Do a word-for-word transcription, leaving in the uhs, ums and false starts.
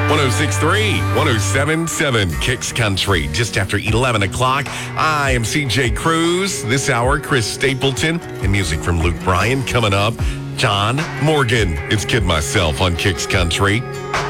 one oh six point three, one oh seven point seven Kicks Country, just after eleven o'clock. I am C J Cruz. This hour, Chris Stapleton, and music from Luke Bryan coming up. John Morgan. It's Kid Myself on Kicks Country.